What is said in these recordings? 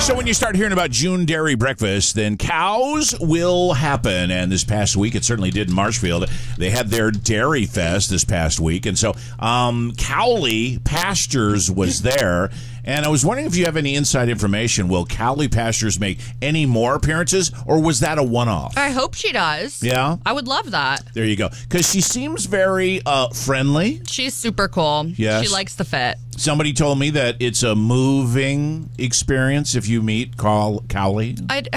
So when you start hearing about June dairy breakfast, then cows will happen. And this past week, it certainly did in Marshfield. They had their Dairy Fest this past week. And so Cowley Pastures was there. And I was wondering if you have any inside information. Will Cowley Pastures make any more appearances, or was that a one-off? I hope she does. Yeah? I would love that. There you go. Because she seems very friendly. She's super cool. Yes. She likes the fit. Somebody told me that it's a moving experience if you meet Cowley.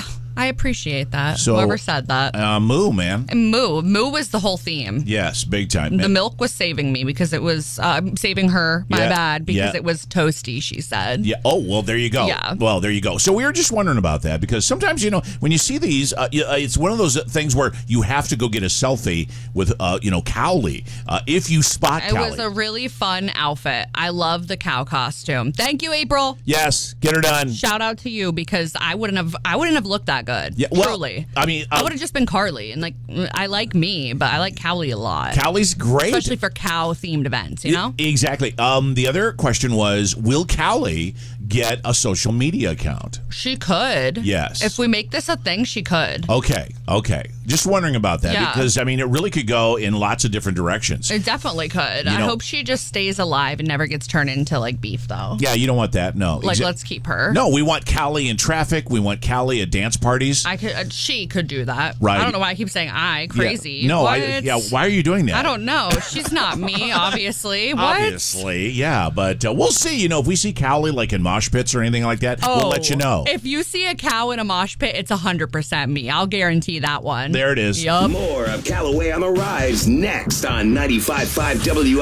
I appreciate that. So, whoever said that. Moo, man. And Moo was the whole theme. Yes, big time. The milk was saving me because it was saving her, my bad, because it was toasty, she said. Yeah. Oh, well, there you go. Yeah. Well, there you go. So we were just wondering about that because sometimes, when you see these, it's one of those things where you have to go get a selfie with, Cowley. If you spot Cowley. It was a really fun outfit. I love the cow costume. Thank you, April. Yes, get her done. Shout out to you because I wouldn't have looked that good. Yeah, well, truly. I mean, I would have just been Carly, and I like me, but I like Cowley a lot. Cowley's great, especially for cow themed events. Exactly. The other question was, will Cowley get a social media account? She could. Yes. If we make this a thing, she could. Okay. Just wondering about that because, it really could go in lots of different directions. It definitely could. I hope she just stays alive and never gets turned into, beef, though. Yeah, you don't want that. No. Let's keep her. No, we want Cowley in traffic. We want Cowley at dance parties. She could do that. Right. I don't know why I keep saying crazy. Yeah. No, why are you doing that? I don't know. She's not me, obviously. What? Obviously, yeah. But we'll see. If we see Cowley, in mosh pits or anything like that, we'll let you know. If you see a cow in a mosh pit, it's 100% me. I'll guarantee that one. There it is. Yup. More of Callaway on the Rise next on 95.5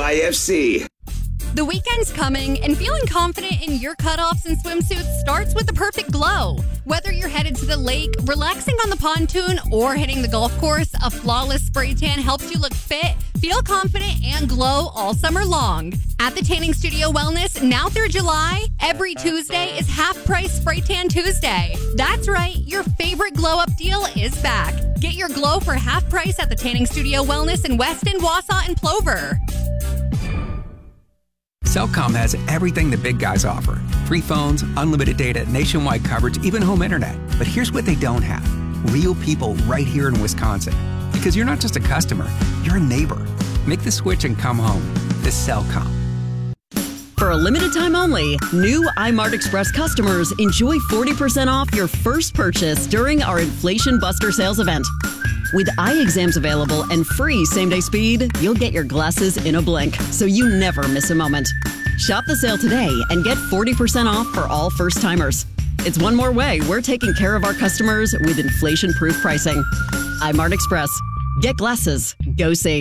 WIFC. The weekend's coming, and feeling confident in your cutoffs and swimsuits starts with the perfect glow. Whether you're headed to the lake, relaxing on the pontoon, or hitting the golf course, a flawless spray tan helps you look fit, feel confident, and glow all summer long. At the Tanning Studio Wellness, now through July, every Tuesday is half-price Spray Tan Tuesday. That's right, your favorite glow-up deal is back. Get your glow for half price at the Tanning Studio Wellness in Weston, Wausau, and Plover. Cellcom has everything the big guys offer. Free phones, unlimited data, nationwide coverage, even home internet. But here's what they don't have. Real people right here in Wisconsin. Because you're not just a customer, you're a neighbor. Make the switch and come home to Cellcom. For a limited time only, new iMart Express customers enjoy 40% off your first purchase during our Inflation Buster sales event. With eye exams available and free same-day speed, you'll get your glasses in a blink, so you never miss a moment. Shop the sale today and get 40% off for all first-timers. It's one more way we're taking care of our customers with inflation-proof pricing. iMart Express. Get glasses. Go see.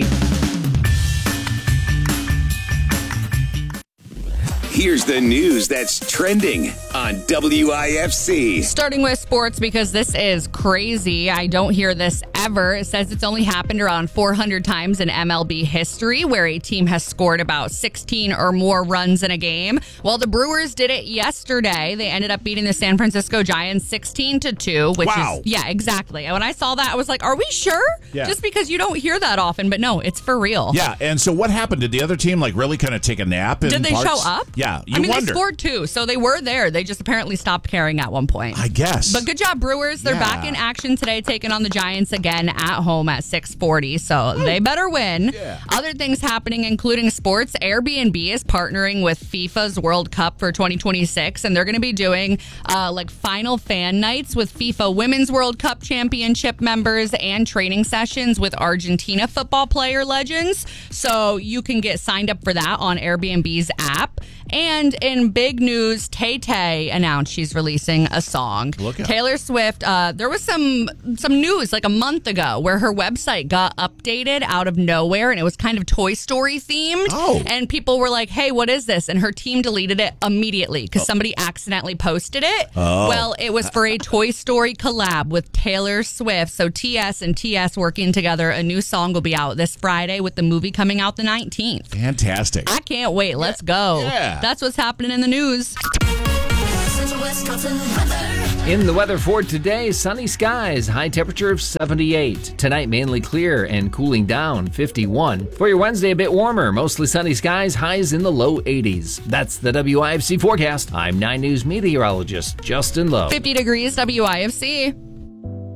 Here's the news that's trending on WIFC. Starting with sports because this is crazy. I don't hear this ever. It says it's only happened around 400 times in MLB history where a team has scored about 16 or more runs in a game. Well, the Brewers did it yesterday. They ended up beating the San Francisco Giants 16-2, which is, yeah, exactly. And when I saw that, I was like, are we sure? Yeah. Just because you don't hear that often, but no, it's for real. Yeah, and so what happened? Did the other team really kind of take a nap? Did they show up? Yeah, they scored 2, so they were there. They just apparently stopped caring at one point. I guess. But good job, Brewers. They're back in action today, taking on the Giants again at home at 6:40, so they better win. Yeah. Other things happening, including sports. Airbnb is partnering with FIFA's World Cup for 2026, and they're going to be doing final fan nights with FIFA Women's World Cup Championship members and training sessions with Argentina football player legends. So you can get signed up for that on Airbnb's app. And in big news, Tay-Tay announced she's releasing a song. Look out. Taylor Swift, there was some news a month ago where her website got updated out of nowhere, and it was kind of Toy Story themed. Oh. And people were like, hey, what is this? And her team deleted it immediately because somebody accidentally posted it. Oh. Well, it was for a Toy Story collab with Taylor Swift. So TS and TS working together. A new song will be out this Friday with the movie coming out the 19th. Fantastic. I can't wait. Let's go. Yeah. That's what's happening in the news. In the weather for today, sunny skies, high temperature of 78. Tonight, mainly clear and cooling down, 51. For your Wednesday, a bit warmer, mostly sunny skies, highs in the low 80s. That's the WIFC forecast. I'm 9 News meteorologist Justin Lowe. 50 degrees WIFC.